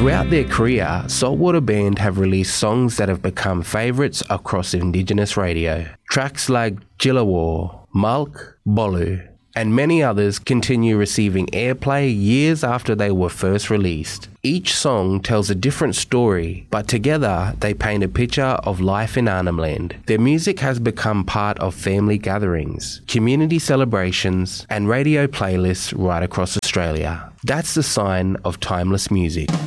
Throughout their career, Saltwater Band have released songs that have become favourites across Indigenous radio. Tracks like Jillawar, Mulk, Bolu, and many others continue receiving airplay years after they were first released. Each song tells a different story, but together they paint a picture of life in Arnhem Land. Their music has become part of family gatherings, community celebrations, and radio playlists right across Australia. That's the sign of timeless music.